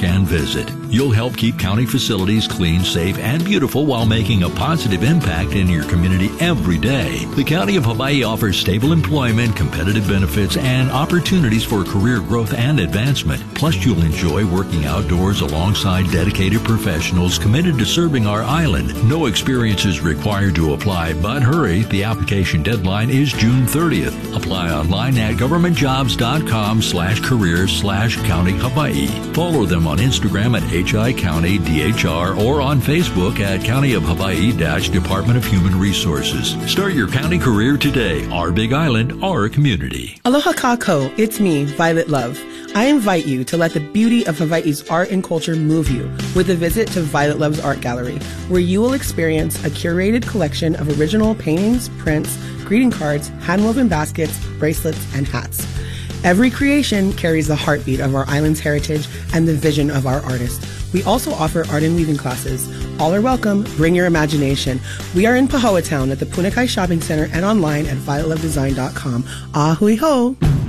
work and visit. You'll help keep county facilities clean, safe, and beautiful while making a positive impact in your community every day. The County of Hawaii offers stable employment, competitive benefits, and opportunities for career growth and advancement. Plus, you'll enjoy working outdoors alongside dedicated professionals committed to serving our island. No experience is required to apply, but hurry. The application deadline is June 30th. Apply online at governmentjobs.com/careers/County Hawaii. Follow them on Instagram at HI County DHR or on Facebook at County of Hawaii-Department of Human Resources. Start your county career today. Our Big Island, our community. Aloha kako, it's me, Violet Love. I invite you to let the beauty of Hawaii's art and culture move you with a visit to Violet Love's Art Gallery, where you will experience a curated collection of original paintings, prints, greeting cards, hand-woven baskets, bracelets, and hats. Every creation carries the heartbeat of our island's heritage and the vision of our artist. We also offer art and weaving classes. All are welcome. Bring your imagination. We are in Powhatan at the Punakai Shopping Center and online at violetlovedesign.com. Ahui ho!